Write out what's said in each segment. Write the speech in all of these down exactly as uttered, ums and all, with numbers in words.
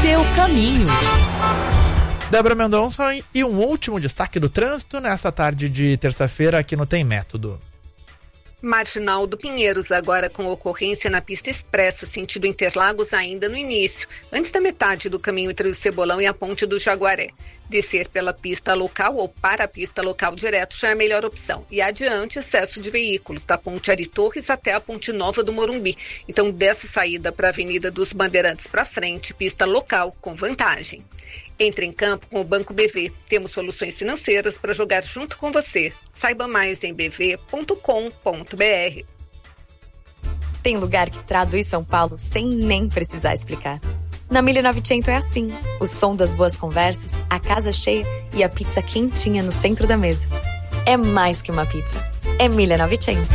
Seu caminho. Débora Mendonça, e um último destaque do trânsito nessa tarde de terça-feira aqui no Tem Método. Marginal do Pinheiros, agora com ocorrência na pista expressa, sentido Interlagos ainda no início, antes da metade do caminho entre o Cebolão e a Ponte do Jaguaré. Descer pela pista local ou para a pista local direto já é a melhor opção. E adiante, excesso de veículos, da Ponte Ari Torres até a Ponte Nova do Morumbi. Então, dessa saída para a Avenida dos Bandeirantes para frente, pista local com vantagem. Entre em campo com o Banco B V. Temos soluções financeiras para jogar junto com você. Saiba mais em b v ponto com ponto b r. Tem lugar que traduz São Paulo sem nem precisar explicar. Na mille e novecento é assim. O som das boas conversas, a casa cheia e a pizza quentinha no centro da mesa. É mais que uma pizza. É mille e novecento.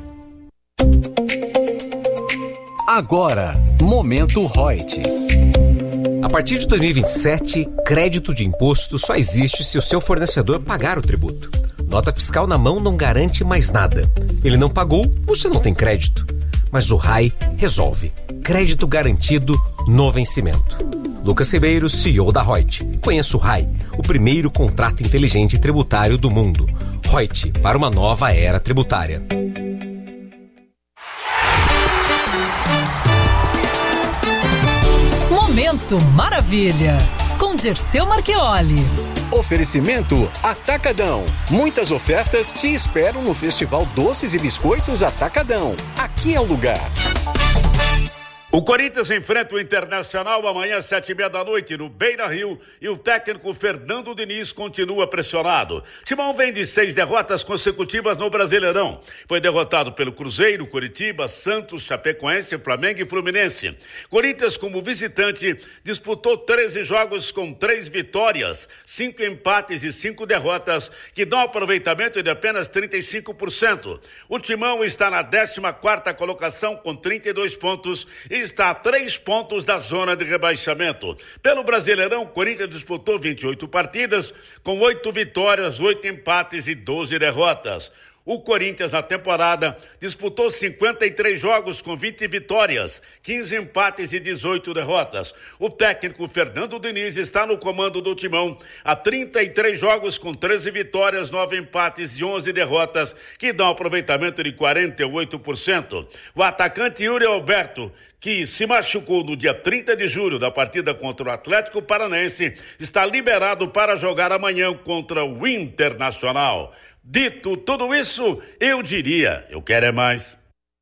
Agora, Momento Reut. A partir de dois mil e vinte e sete, crédito de imposto só existe se o seu fornecedor pagar o tributo. Nota fiscal na mão não garante mais nada. Ele não pagou, você não tem crédito. Mas o R A I resolve. Crédito garantido no vencimento. Lucas Ribeiro, C E O da Reut. Conheça o R A I, o primeiro contrato inteligente tributário do mundo. Reut, para uma nova era tributária. Momento Maravilha, com Dirceu Marchioli. Oferecimento Atacadão. Muitas ofertas te esperam no Festival Doces e Biscoitos Atacadão. Aqui é o lugar. O Corinthians enfrenta o Internacional amanhã às sete e meia da noite no Beira-Rio e o técnico Fernando Diniz continua pressionado. Timão vem de seis derrotas consecutivas no Brasileirão. Foi derrotado pelo Cruzeiro, Coritiba, Santos, Chapecoense, Flamengo e Fluminense. Corinthians, como visitante, disputou treze jogos com três vitórias, cinco empates e cinco derrotas, que dão aproveitamento de apenas trinta e cinco por cento. O Timão está na décima quarta colocação com trinta e dois pontos e está a três pontos da zona de rebaixamento. Pelo Brasileirão, o Corinthians disputou vinte e oito partidas, com oito vitórias, oito empates e doze derrotas. O Corinthians, na temporada, disputou cinquenta e três jogos com vinte vitórias, quinze empates e dezoito derrotas. O técnico Fernando Diniz está no comando do Timão há trinta e três jogos com treze vitórias, nove empates e onze derrotas, que dão aproveitamento de quarenta e oito por cento. O atacante Yuri Alberto, que se machucou no dia trinta de julho da partida contra o Atlético Paranaense, está liberado para jogar amanhã contra o Internacional. Dito tudo isso, eu diria, eu quero é mais.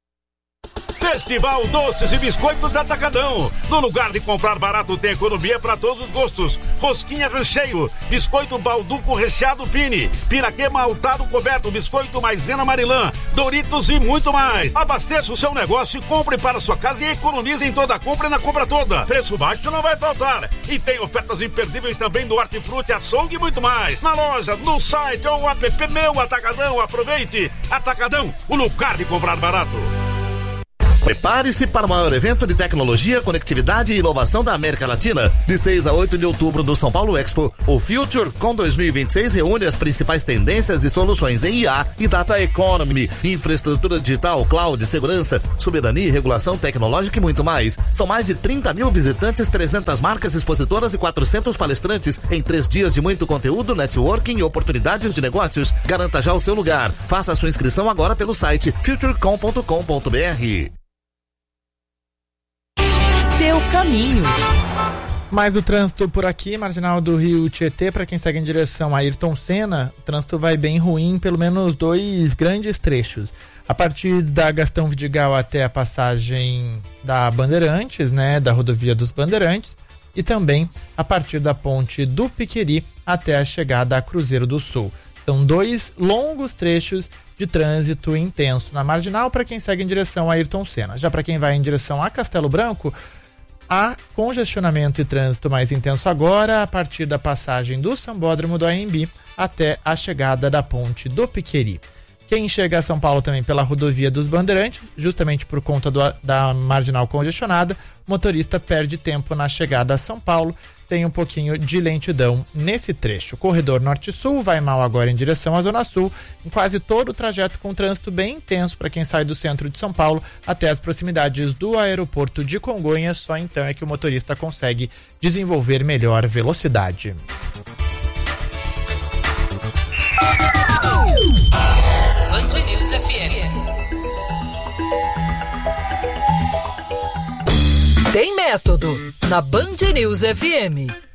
Festival Doces e Biscoitos Atacadão. No lugar de comprar barato, tem economia para todos os gostos. Rosquinha recheio, biscoito balduco recheado fine, piraquê maltado coberto, biscoito maisena marilã, Doritos e muito mais. Abasteça o seu negócio e compre para sua casa e economize em toda a compra e na compra toda. Preço baixo não vai faltar. E tem ofertas imperdíveis também no Hortifruti, açougue e muito mais. Na loja, no site ou app Meu Atacadão. Aproveite. Atacadão, o lugar de comprar barato. Prepare-se para o maior evento de tecnologia, conectividade e inovação da América Latina. De seis a oito de outubro no São Paulo Expo, o FutureCon dois mil e vinte e seis reúne as principais tendências e soluções em I A e Data Economy, infraestrutura digital, cloud, segurança, soberania, regulação tecnológica e muito mais. São mais de trinta mil visitantes, trezentas marcas expositoras e quatrocentos palestrantes em três dias de muito conteúdo, networking e oportunidades de negócios. Garanta já o seu lugar. Faça a sua inscrição agora pelo site futurecom ponto com ponto b r. Seu caminho. Mais do trânsito por aqui, marginal do Rio Tietê, para quem segue em direção a Ayrton Senna, o trânsito vai bem ruim, pelo menos dois grandes trechos. A partir da Gastão Vidigal até a passagem da Bandeirantes, né, da rodovia dos Bandeirantes, e também a partir da ponte do Piqueri até a chegada a Cruzeiro do Sul. São dois longos trechos de trânsito intenso na marginal para quem segue em direção a Ayrton Senna. Já para quem vai em direção a Castelo Branco, há congestionamento e trânsito mais intenso agora a partir da passagem do Sambódromo do A M B até a chegada da ponte do Piqueri. Quem chega a São Paulo também pela rodovia dos Bandeirantes, justamente por conta do, da marginal congestionada, o motorista perde tempo na chegada a São Paulo, tem um pouquinho de lentidão nesse trecho. O corredor Norte-Sul vai mal agora em direção à Zona Sul, em quase todo o trajeto com trânsito bem intenso para quem sai do centro de São Paulo até as proximidades do aeroporto de Congonhas, só então é que o motorista consegue desenvolver melhor velocidade. Band News F M. Tem método na Band News F M.